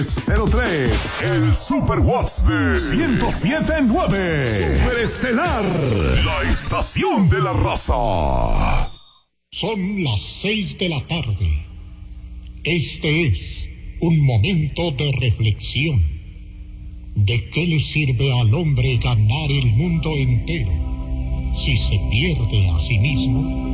03, el Super Watts de 107.9. Superestelar, la estación de la raza. Son las 6 de la tarde. Este es un momento de reflexión. ¿De qué le sirve al hombre ganar el mundo entero si se pierde a sí mismo?